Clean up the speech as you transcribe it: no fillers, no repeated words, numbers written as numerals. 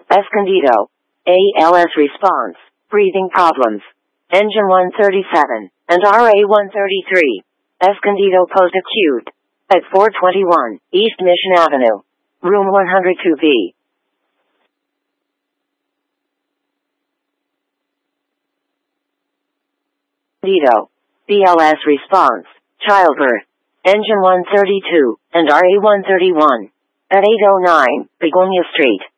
Escondido. ALS response. Breathing problems. Engine 137 and RA-133. Escondido post-acute. At 421 East Mission Avenue. Room 102B. Escondido. BLS response. Childbirth. Engine 132 and RA-131. At 809 Begonia Street.